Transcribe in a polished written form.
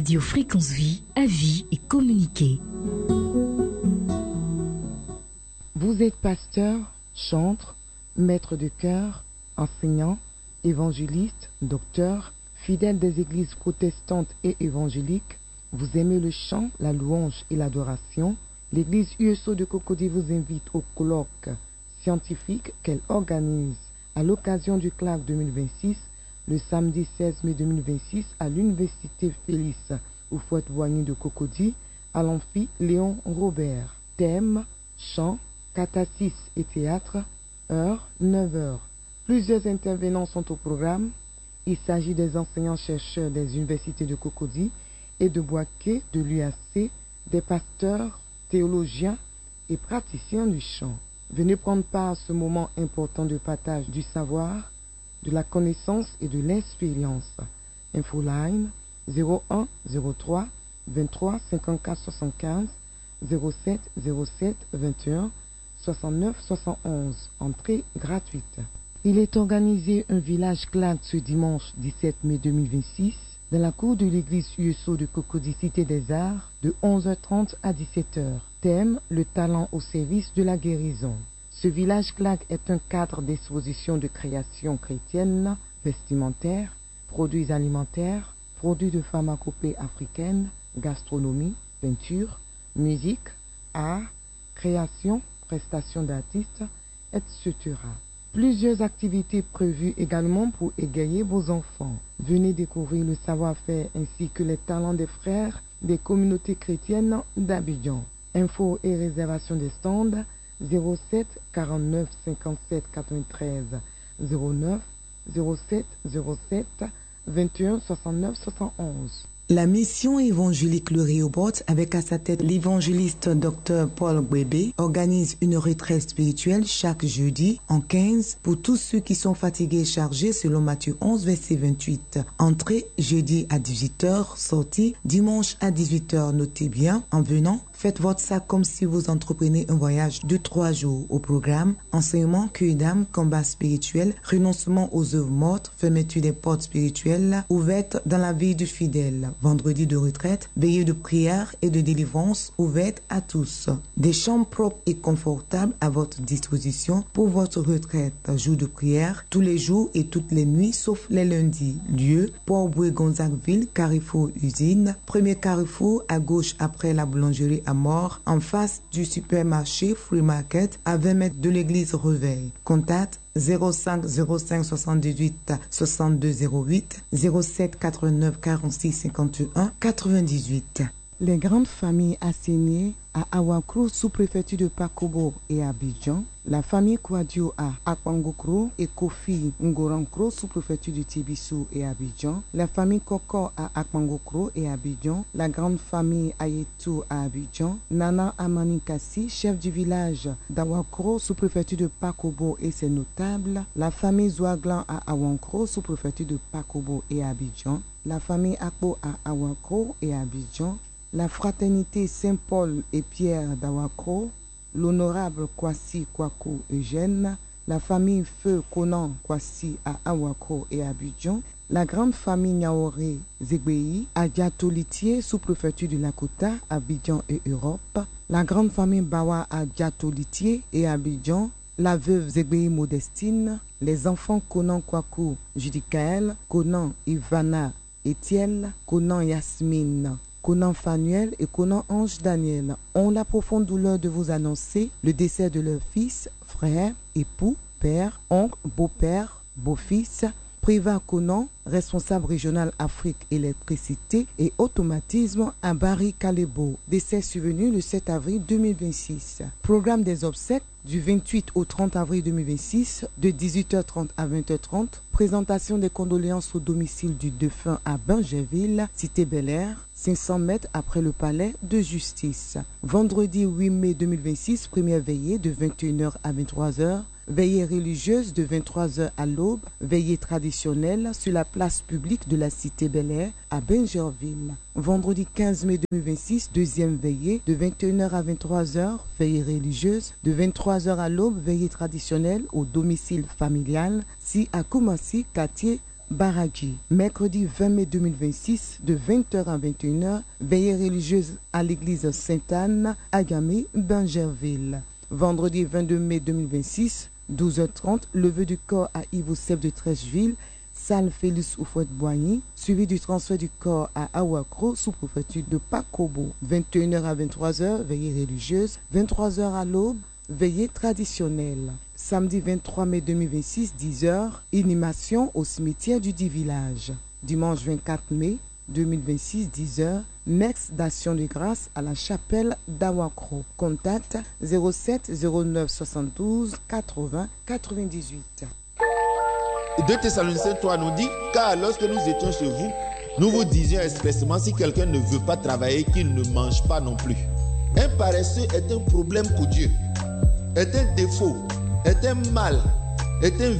Radio Fréquence Vie, avis et communiquer. Vous êtes pasteur, chantre, maître de chœur, enseignant, évangéliste, docteur, fidèle des églises protestantes et évangéliques. Vous aimez le chant, la louange et l'adoration. L'église USO de Cocody vous invite au colloque scientifique qu'elle organise à l'occasion du CLAC 2026, le samedi 16 mai 2026 à l'Université Félix Houphouët-Boigny de Cocody, à l'amphi Léon Robert. Thème, chant, catachis et théâtre, heure 9h. Plusieurs intervenants sont au programme. Il s'agit des enseignants-chercheurs des universités de Cocody et de Boaké de l'UAC, des pasteurs, théologiens et praticiens du chant. Venez prendre part à ce moment important de partage du savoir, de la connaissance et de l'expérience. Infoline 01 03 23 54 75 07 07 21 69 71. Entrée gratuite. Il est organisé un village CLAC ce dimanche 17 mai 2026 dans la cour de l'église USO de Cocody Cité des Arts de 11h30 à 17h. Thème, le talent au service de la guérison. Ce village CLAC est un cadre d'exposition de création chrétienne, vestimentaire, produits alimentaires, produits de pharmacopée africaine, gastronomie, peinture, musique, art, création, prestations d'artistes, etc. Plusieurs activités prévues également pour égayer vos enfants. Venez découvrir le savoir-faire ainsi que les talents des frères des communautés chrétiennes d'Abidjan. Infos et réservation des stands 07 49 57 93 09 07 07 21 69 71. La mission évangélique Le Rehoboth, avec à sa tête l'évangéliste Dr Paul Gbebe, organise une retraite spirituelle chaque jeudi en 15 pour tous ceux qui sont fatigués et chargés selon Matthieu 11, verset 28. Entrée jeudi à 18h, sortie dimanche à 18h. Notez bien, en venant, faites votre sac comme si vous entreprenez un voyage de 3 jours. Au programme, enseignement, cueil d'âme, combat spirituel, renoncement aux œuvres mortes, fermeture des portes spirituelles ouvertes dans la vie du fidèle. Vendredi de retraite, veillée de prière et de délivrance ouverte à tous. Des chambres propres et confortables à votre disposition pour votre retraite. Jour de prière, tous les jours et toutes les nuits, sauf les lundis. Lieu, Port-Bouët-Gonzagueville, Carrefour Usine. Premier carrefour à gauche après la boulangerie à Mort, en face du supermarché Free Market, à 20 mètres de l'église Reveil. Contact 05 05 78 62 08 07 89 46 51 98. Les grandes familles assignées à Awakro, sous-préfecture de Pakobo et Abidjan, la famille Kouadio à Akpangokro et Kofi Ngorankro, sous-préfecture de Tibissou et Abidjan, la famille Koko à Akpangokro et Abidjan, la grande famille Ayetou à Abidjan, Nana Amanikassi, chef du village d'Awakro, sous-préfecture de Pakobo et ses notables, la famille Zouaglan à Awankro, sous-préfecture de Pakobo et Abidjan, la famille Akpo à Awakro et Abidjan, la fraternité Saint-Paul et Pierre d'Awakro, l'honorable Kwasi Kwaku Eugène, la famille Feu Konan Kwasi à Awakro et Abidjan, la grande famille Niaoré Zegbei à Diatolitier, sous-préfecture de Lakota, Abidjan et Europe, la grande famille Bawa à Diatolitier et Abidjan, la veuve Zegbei Modestine, les enfants Konan Kwaku Judicaël, Konan Ivana Etiel, Konan Yasmine, Konan Fanuel et Konan Ange Daniel ont la profonde douleur de vous annoncer le décès de leur fils, frère, époux, père, oncle, beau-père, beau-fils, Priva Konan, responsable régional Afrique électricité et automatisme à Barry Kalebo. Décès survenu le 7 avril 2026. Programme des obsèques du 28 au 30 avril 2026 de 18h30 à 20h30. Présentation des condoléances au domicile du défunt à Bingerville, Cité Bel-Air, 500 mètres après le palais de justice. Vendredi 8 mai 2026, première veillée de 21h à 23h. Veillée religieuse de 23h à l'aube, veillée traditionnelle sur la place publique de la Cité Bel-Air à Bingerville. Vendredi 15 mai 2026, deuxième veillée de 21h à 23h, veillée religieuse de 23h à l'aube, veillée traditionnelle au domicile familial, si à Koumassi, quartier Baragui. Mercredi 20 mai 2026, de 20h à 21h, veillée religieuse à l'église Sainte-Anne à Gamay, Bingerville. Vendredi 22 mai 2026, 12h30, levée du corps à Yves-Ocep de Trècheville, salle Félix Oufouette-Boigny, suivi du transfert du corps à Awakro, sous-préfecture de Pakobo. 21h à 23h, veillée religieuse. 23h à l'aube, veillée traditionnelle. Samedi 23 mai 2026, 10h, inhumation au cimetière du dit village. Dimanche 24 mai 2026, 10h, messe d'action de grâce à la chapelle d'Awakro. Contact 07 09 72 80 98. 2 Thessaloniciens 3 nous dit, car lorsque nous étions chez vous, nous vous disions expressément, si quelqu'un ne veut pas travailler, qu'il ne mange pas non plus. Un paresseux est un problème pour Dieu, est un défaut, est un mal, est un